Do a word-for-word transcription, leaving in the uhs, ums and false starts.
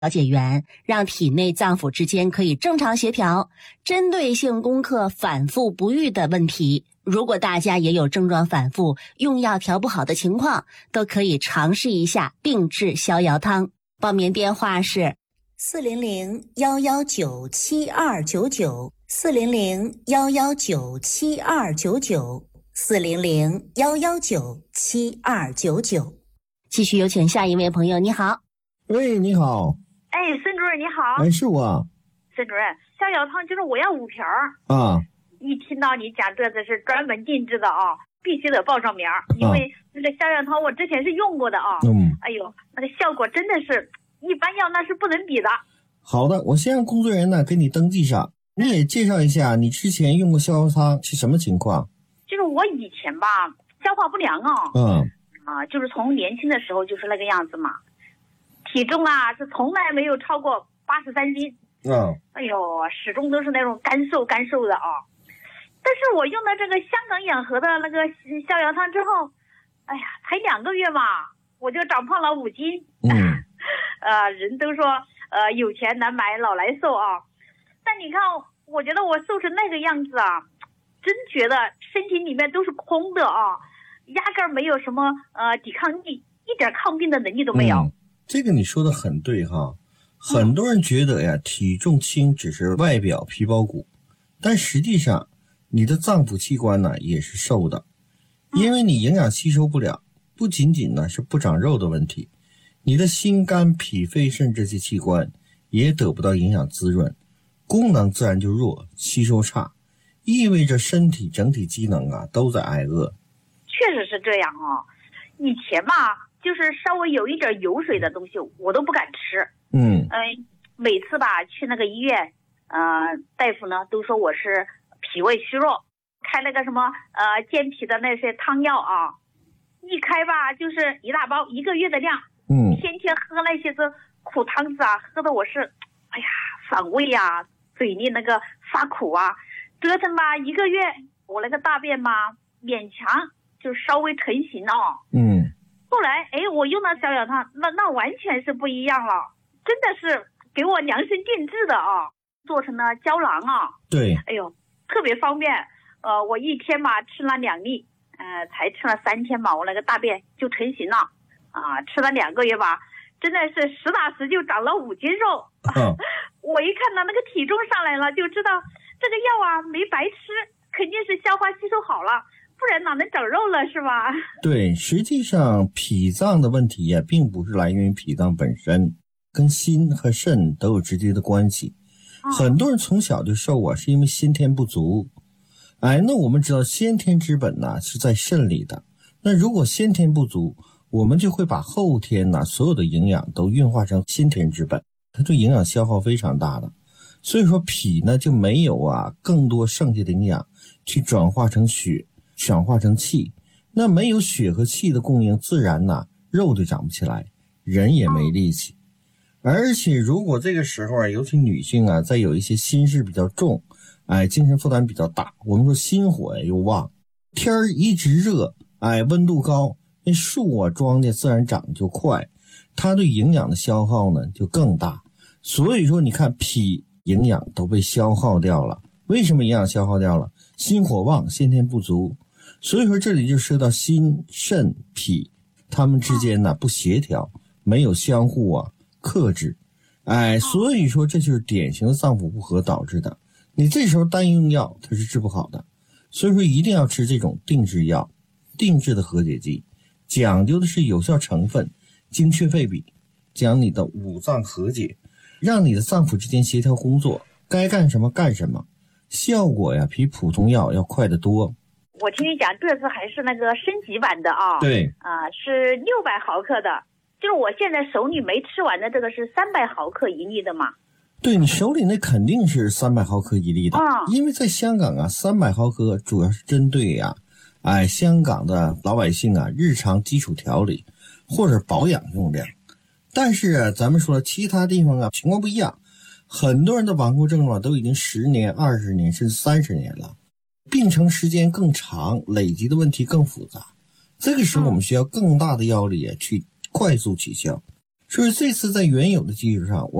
调节员，让体内脏腑之间可以正常协调。针对性攻克反复不愈的问题，如果大家也有症状反复、用药调不好的情况，都可以尝试一下定制逍遥汤。报名电话是四零零幺幺九七二九九，四零零幺幺九七二九九，四零零幺幺九七二九九。继续有请下一位朋友，你好。 喂，你好。 哎，孙主任你好。 哎，是我。 孙主任，逍遥汤就是我要五瓶啊。 一听到你讲这次是专门定制的啊，必须得报上名，因为那个逍遥汤我之前是用过的啊。 嗯。 哎呦，那个效果真的是一般药那是不能比的。 好的，我先让工作人员呢给你登记上。你也介绍一下你之前用过逍遥汤是什么情况？ 就是我以前吧，消化不良啊。 嗯。 啊，就是从年轻的时候就是那个样子嘛。体重啊是从来没有超过八十三斤。 嗯。 哎呦，始终都是那种干瘦干瘦的啊。但是我用了这个香港养和的那个逍遥汤之后，哎呀，才两个月嘛，我就长胖了五斤。 嗯。 呃，人都说呃有钱难买老来瘦啊，但你看，我觉得我瘦成那个样子啊，真觉得身体里面都是空的啊，压根儿没有什么呃抵抗力，一点抗病的能力都没有。 嗯，这个你说的很对哈。很多人觉得呀，体重轻只是外表皮包骨，但实际上你的脏腑器官呢也是瘦的，因为你营养吸收不了，不仅仅呢是不长肉的问题，你的心肝脾肺肾这些器官也得不到营养滋润，功能自然就弱，吸收差，意味着身体整体机能啊都在挨饿。 确实是这样啊，以前嘛就是稍微有一点油水的东西我都不敢吃。 嗯， 呃，每次吧去那个医院，呃，大夫呢都说我是脾胃虚弱，开那个什么呃健脾的那些汤药啊，一开吧就是一大包，一个月的量。 嗯， 天天喝那些个苦汤子啊，喝的我是，哎呀，反胃呀、啊，嘴里那个发苦啊，折腾吧一个月，我那个大便嘛勉强就稍微成型了。 嗯， 后来哎，我用了逍遥汤，那那完全是不一样了。真的是给我量身定制的啊，做成了胶囊啊。 对， 哎呦，特别方便。呃，我一天嘛吃了两粒，呃，才吃了三天嘛，我那个大便就成型了啊。吃了两个月吧，真的是实打实就长了五斤肉。 嗯、 我一看到那个体重上来了，就知道这个药啊没白吃，肯定是消化吸收好了，不然哪能长肉了是吧？ 对，实际上脾脏的问题呀、啊，并不是来源于脾脏本身。跟心和肾都有直接的关系。很多人从小就瘦啊，是因为先天不足。哎，那我们知道先天之本呢是在肾里的。那如果先天不足，我们就会把后天呢所有的营养都运化成先天之本，它对营养消耗非常大的。所以说脾呢就没有啊更多剩下的营养去转化成血，转化成气。那没有血和气的供应，自然呢肉就长不起来，人也没力气。而且如果这个时候啊，尤其女性啊，再有一些心事比较重，哎，精神负担比较大，我们说心火又旺，天儿一直热，哎，温度高，那树啊庄稼自然长就快，它对营养的消耗呢就更大。所以说你看脾营养都被消耗掉了，为什么营养消耗掉了？心火旺，先天不足。所以说这里就说到心肾脾它们之间呢不协调，没有相互啊克制，哎，所以说这就是典型的脏腑不和导致的。你这时候单用药它是治不好的，所以说一定要吃这种定制药，定制的和解剂，讲究的是有效成分，精确配比，将你的五脏和解，让你的脏腑之间协调工作，该干什么干什么，效果呀比普通药要快得多。 我听你讲，这次还是那个升级版的啊， 对， 啊、呃、是六百毫克的。就是我现在手里没吃完的这个是三百毫克一粒的嘛？ 对，你手里那肯定是三百毫克一粒的， 啊、 因为在香港啊，三百毫克主要是针对呀、啊，哎，香港的老百姓啊，日常基础调理或者保养用量。但是啊，咱们说了，其他地方啊情况不一样，很多人的顽固症状都已经十年、二十年甚至三十年了，病程时间更长，累积的问题更复杂。这个时候我们需要更大的药力去快速起效。 所以这次在原有的基础上，